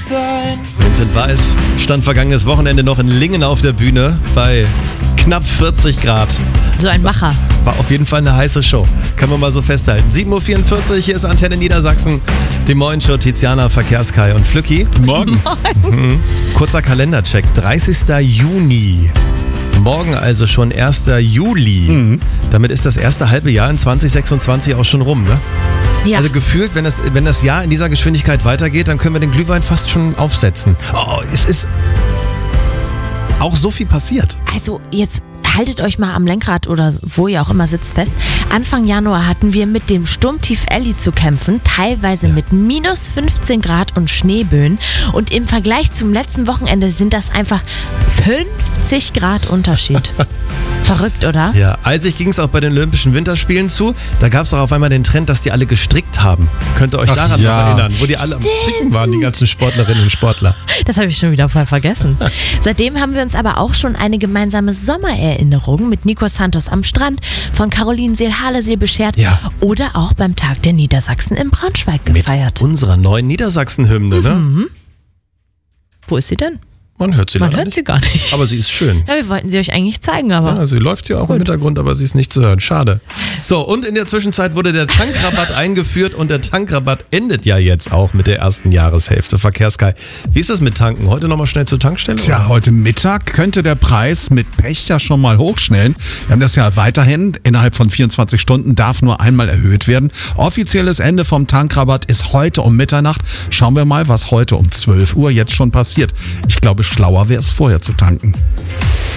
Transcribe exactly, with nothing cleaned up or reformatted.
sein. Vincent Weiss stand vergangenes Wochenende noch in Lingen auf der Bühne bei knapp vierzig Grad. So ein Macher. War auf jeden Fall eine heiße Show. Kann man mal so festhalten. sieben Uhr vierundvierzig, hier ist Antenne Niedersachsen. Die Morgenshow, Tiziana, Verkehrskai und Flücki. Morgen. Mhm. Kurzer Kalendercheck. dreißigster Juni. Morgen also schon erster Juli. Mhm. Damit ist das erste halbe Jahr in zwanzig sechsundzwanzig auch schon rum, ne? Ja. Also gefühlt, wenn das, wenn das Jahr in dieser Geschwindigkeit weitergeht, dann können wir den Glühwein fast schon aufsetzen. Oh, es ist auch so viel passiert. Also jetzt haltet euch mal am Lenkrad oder wo ihr auch immer sitzt fest. Anfang Januar hatten wir mit dem Sturmtief Elli zu kämpfen, teilweise mit minus fünfzehn Grad und Schneeböen. Und im Vergleich zum letzten Wochenende sind das einfach fünfzig Grad Unterschied. Verrückt, oder? Ja, eisig ging es auch bei den Olympischen Winterspielen zu. Da gab es auch auf einmal den Trend, dass die alle gestrickt haben. Könnt ihr euch Ach, daran ja. noch erinnern, wo die alle am Stricken waren, die ganzen Sportlerinnen und Sportler. Das habe ich schon wieder voll vergessen. Seitdem haben wir uns aber auch schon eine gemeinsame Sommererinnerung mit Nico Santos am Strand, von Caroline Seel-Halesee beschert Ja. oder auch beim Tag der Niedersachsen in Braunschweig gefeiert. Mit unserer neuen Niedersachsen-Hymne, ne? Mhm. Wo ist sie denn? Man hört sie Man leider hört nicht. sie gar nicht. Aber sie ist schön. Ja, wir wollten sie euch eigentlich zeigen, aber... Ja, sie läuft ja auch im Hintergrund, aber sie ist nicht zu hören. Schade. So, und in der Zwischenzeit wurde der Tankrabatt eingeführt und der Tankrabatt endet ja jetzt auch mit der ersten Jahreshälfte. Verkehrskai. Wie ist das mit Tanken? Heute nochmal schnell zur Tankstelle? Tja, oder? heute Mittag könnte der Preis mit Pech ja schon mal hochschnellen. Wir haben das ja weiterhin. Innerhalb von vierundzwanzig Stunden darf nur einmal erhöht werden. Offizielles Ende vom Tankrabatt ist heute um Mitternacht. Schauen wir mal, was heute um zwölf Uhr jetzt schon passiert. Ich glaube, schlauer wäre es vorher zu tanken.